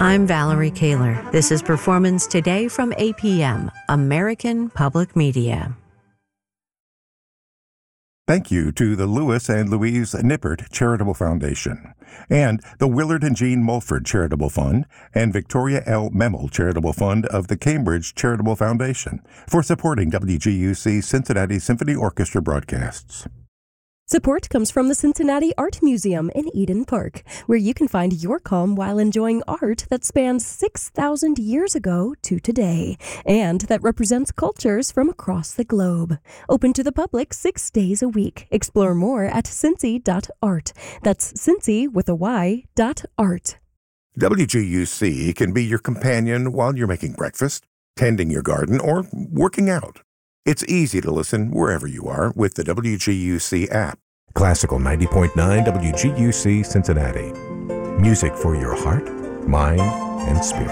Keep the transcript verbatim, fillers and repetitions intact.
I'm Valerie Kaler. This is Performance Today from A P M, American Public Media. Thank you to the Louis and Louise Nippert Charitable Foundation, and the Willard and Jean Mulford Charitable Fund, and Victoria L. Memel Charitable Fund of the Cambridge Charitable Foundation for supporting W G U C Cincinnati Symphony Orchestra broadcasts. Support comes from the Cincinnati Art Museum in Eden Park, where you can find your calm while enjoying art that spans six thousand years ago to today, and that represents cultures from across the globe. Open to the public six days a week. Explore more at cincy dot art. That's Cincy with a Y dot art. W G U C can be your companion while you're making breakfast, tending your garden, or working out. It's easy to listen wherever you are with the W G U C app. Classical ninety point nine W G U C Cincinnati. Music for your heart, mind, and spirit.